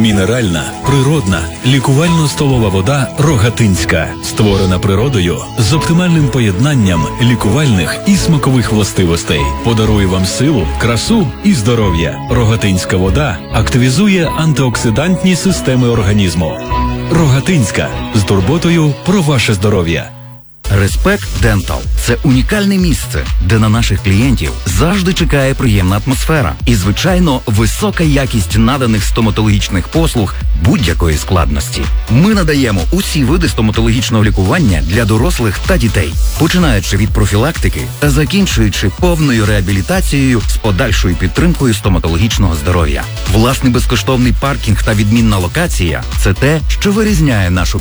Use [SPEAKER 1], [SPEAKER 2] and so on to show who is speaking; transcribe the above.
[SPEAKER 1] Мінеральна, природна, лікувально-столова вода Рогатинська. Створена природою з оптимальним поєднанням лікувальних і смакових властивостей. Подарує вам силу, красу і здоров'я. Рогатинська вода активізує антиоксидантні системи організму. Рогатинська. З турботою про ваше здоров'я.
[SPEAKER 2] Респект Дентал – це унікальне місце, де на наших клієнтів завжди чекає приємна атмосфера і, звичайно, висока якість наданих стоматологічних послуг будь-якої складності. Ми надаємо усі види стоматологічного лікування для дорослих та дітей, починаючи від профілактики та закінчуючи повною реабілітацією з подальшою підтримкою стоматологічного здоров'я. Власний безкоштовний паркінг та відмінна локація – це те, що вирізняє нашу